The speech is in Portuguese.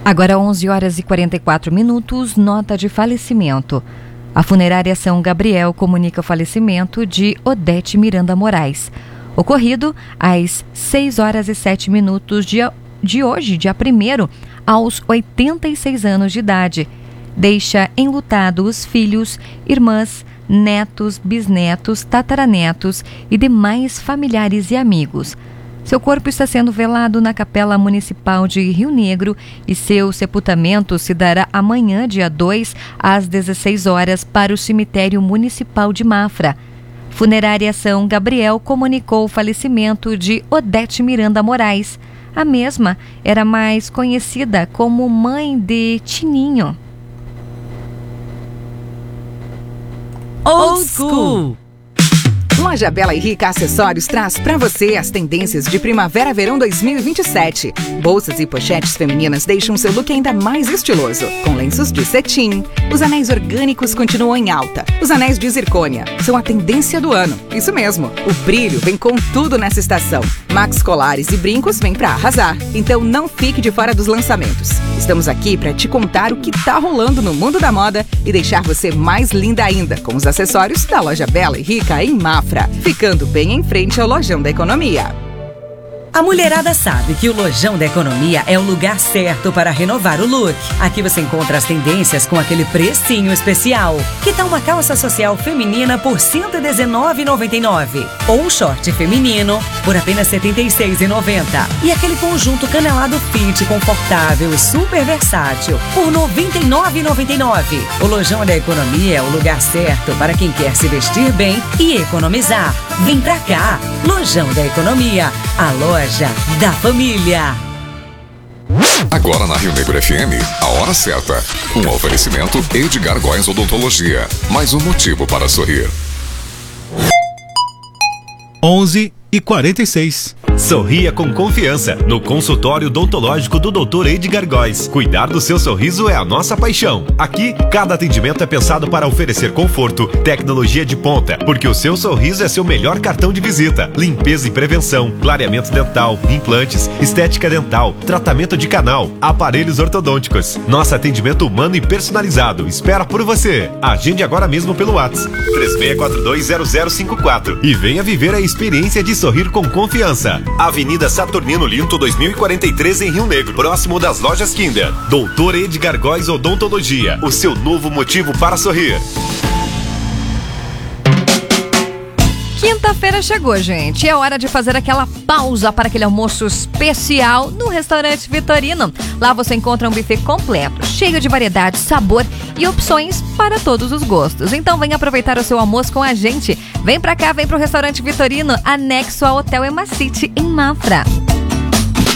Agora 11 horas e 44 minutos, nota de falecimento. A funerária São Gabriel comunica o falecimento de Odete Miranda Moraes, ocorrido às 6 horas e 7 minutos de hoje, dia 1º, aos 86 anos de idade. Deixa enlutados os filhos, irmãs, netos, bisnetos, tataranetos e demais familiares e amigos. Seu corpo está sendo velado na Capela Municipal de Rio Negro e seu sepultamento se dará amanhã, dia 2, às 16 horas, para o Cemitério Municipal de Mafra. Funerária São Gabriel comunicou o falecimento de Odete Miranda Moraes. A mesma era mais conhecida como mãe de Tininho. Old School. Loja Bela e Rica Acessórios traz para você as tendências de Primavera-Verão 2027. Bolsas e pochetes femininas deixam seu look ainda mais estiloso, com lenços de cetim. Os anéis orgânicos continuam em alta. Os anéis de zircônia são a tendência do ano. Isso mesmo, o brilho vem com tudo nessa estação. Max Colares e brincos vêm para arrasar. Então não fique de fora dos lançamentos. Estamos aqui para te contar o que tá rolando no mundo da moda e deixar você mais linda ainda com os acessórios da Loja Bela e Rica em Mafra, ficando bem em frente ao Lojão da Economia. A mulherada sabe que o Lojão da Economia é o lugar certo para renovar o look. Aqui você encontra as tendências com aquele precinho especial. Que tal uma calça social feminina por R$ 119,99? Ou um short feminino por apenas R$ 76,90? E aquele conjunto canelado fit confortável e super versátil por R$ 99,99? O Lojão da Economia é o lugar certo para quem quer se vestir bem e economizar. Vem pra cá! Lojão da Economia, a loja da família. Agora na Rio Negro FM, a hora certa. Um oferecimento Edgar Góes Odontologia. Mais um motivo para sorrir. 11h46. Sorria com confiança no consultório odontológico do Dr. Edgar Góes. Cuidar do seu sorriso é a nossa paixão. Aqui, cada atendimento é pensado para oferecer conforto, tecnologia de ponta, porque o seu sorriso é seu melhor cartão de visita. Limpeza e prevenção, clareamento dental, implantes, estética dental, tratamento de canal, aparelhos ortodônticos. Nosso atendimento humano e personalizado espera por você. Agende agora mesmo pelo WhatsApp 36420054 e venha viver a experiência de sorrir com confiança. Avenida Saturnino Linto 2043 em Rio Negro, próximo das lojas Kinder. Dr. Edgar Góes Odontologia, o seu novo motivo para sorrir. Quinta-feira chegou, gente. É hora de fazer aquela pausa para aquele almoço especial no Restaurante Vitorino. Lá você encontra um buffet completo, cheio de variedade, sabor e opções para todos os gostos. Então vem aproveitar o seu almoço com a gente. Vem pra cá, vem pro Restaurante Vitorino, anexo ao Hotel Emacity, em Mafra.